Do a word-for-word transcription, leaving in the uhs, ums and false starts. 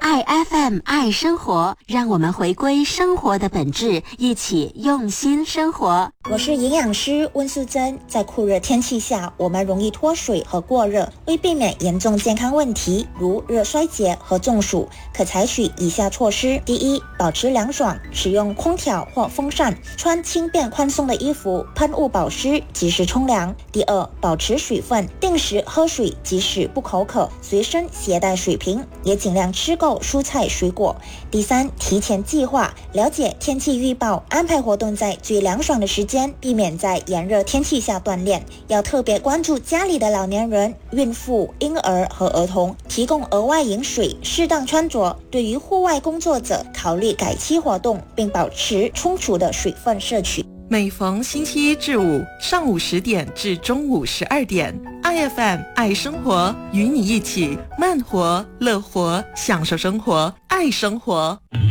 爱 F M 爱生活，让我们回归生活的本质，一起用心生活。 我是营养师温素珍。在酷热天气下，我们容易脱水和过热，为避免严重健康问题如热衰竭和中暑，可采取以下措施：第一，保持凉爽，使用空调或风扇，穿轻便宽松的衣服，喷雾保湿，及时冲凉。第二，保持水分，定时喝水，即使不口渴，随身携带水瓶，也尽量吃够蔬菜水果。第三，提前计划，了解天气预报，安排活动在最凉爽的时间，避免在炎热天气下锻炼。要特别关注家里的老年人、孕妇、婴儿和儿童，提供额外饮水，适当穿着。对于户外工作者，考虑改期活动，并保持充足的水分摄取。 每逢星期一至五上午十点至中午十二点， I F M 爱生活，与你一起慢活乐活，享受生活，爱生活。